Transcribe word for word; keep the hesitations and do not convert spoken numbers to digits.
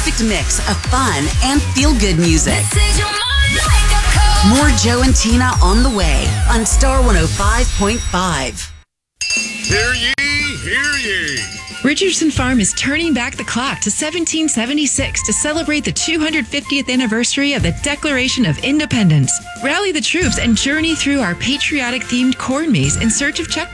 perfect mix of fun and feel-good music. More Joe and Tina on the way on Star one oh five point five. Hear ye, hear ye. Richardson Farm is turning back the clock to seventeen seventy-six to celebrate the two hundred fiftieth anniversary of the Declaration of Independence. Rally the troops and journey through our patriotic-themed corn maze in search of Chuck